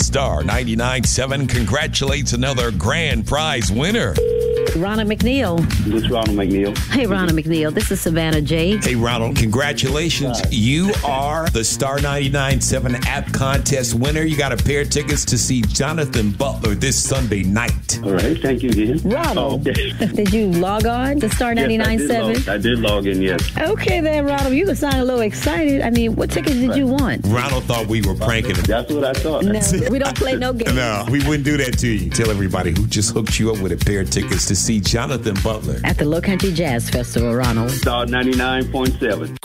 Star 99.7 congratulates another grand prize winner. Ronald McNeil. This is Ronald McNeil. Hey, Ronald McNeil. This is Savannah J. Hey, Ronald, congratulations. You are the Star 99.7 app contest winner. You got a pair of tickets to see Jonathan Butler this Sunday night. All right. Thank you again. Ronald, did you log on to Star 99.7? Yes, I did log in, yes. Okay, then, Ronald, you can sound a little excited. I mean, what tickets did you want? Ronald thought we were pranking him. That's what I thought. No, we don't play no games. No, we wouldn't do that to you. Tell everybody who just hooked you up with a pair of tickets to see Jonathan Butler At the Low Country Jazz Festival, Ronald. Star 99.7.